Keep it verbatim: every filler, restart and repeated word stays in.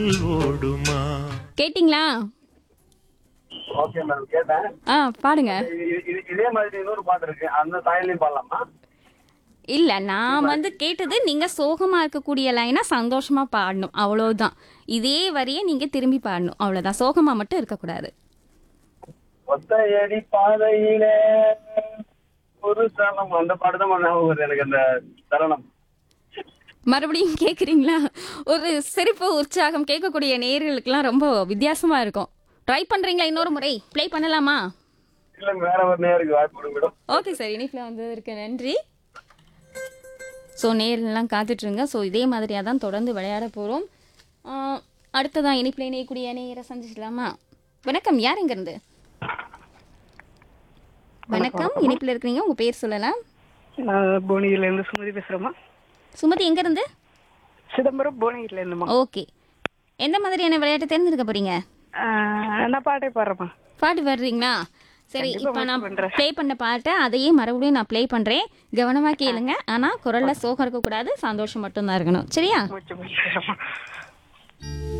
ஓடுமா கேட்டிங்களா? Okay ma'am கேட்டேன். ஆ பாடுங்க. இது- இது- இதே மாதிரி இன்னொரு பாட்டு இருக்கு, அந்த தாயிலையும் பாடலாமா? இல்ல நான் வந்து கேட்டது நீங்க சோகமா இருக்கக்கூடிய லைனா சந்தோஷமா பாடணும் அவ்வளவுதான். இதே வரியை நீங்க திரும்பி பாடணும் அவ்வளவுதான். சோகமா மட்டும் இருக்கக்கூடாது. ஒத்தையடி பாதையில ஒரு சரணம், அந்த பாட்டு தான் ஞாபகம் வருது எனக்கு. அந்த சரணம் மறுபடியும் கேக்குறீங்களா? ஒரு சிரிப்பு உற்சாகம் கேட்கக்கூடிய நேயர்களுக்கெல்லாம் ரொம்ப வித்தியாசமா இருக்கும். ட்ரை பண்றீங்களா? இன்னொரு முறை ப்ளே பண்ணலாமா? இல்ல, வேற ஒரு நேருக்கு வாய்ப்பு கொடுங்க மேடம். ஓகே சார், இனிப்பில் வந்ததற்கு நன்றி. ஸோ நேரெல்லாம் காத்துட்ருங்க. ஸோ இதே மாதிரியாக தான் தொடர்ந்து விளையாட போகிறோம். அடுத்ததான் இனிப்பில் இணையக்கூடிய நேயரை சந்திச்சிடலாமா? வணக்கம், யார் எங்கேருந்து? வணக்கம், இனிப்பில் இருக்கிறீங்க, உங்கள் பேர் சொல்லலாம். நான் புவனகிரில இருந்து சுமதி பேசுறேம்மா. சுமதி எங்கேருந்து? சிதம்பரம் புவனகிரில இருந்துமா. ஓகே, எந்த மாதிரியான விளையாட்டு தேர்ந்தெடுக்க போகிறீங்க? நான் பாட்டே பாடுறேம்மா. பாட்டு பாடுறீங்களா? சரி, கண்டிப்பா இப்போ நான் முயற்சி பண்றேன். ப்ளே பண்ண பாட்டை அதையே மறுபடியும் நான் ப்ளே பண்ணுறேன். கவனமாக கேளுங்க. ஆனால் குரலில் சோகம் இருக்கக்கூடாது, சந்தோஷம் மட்டும்தான் இருக்கணும். சரியா? முயற்சி பண்ணிக்கிறேம்மா.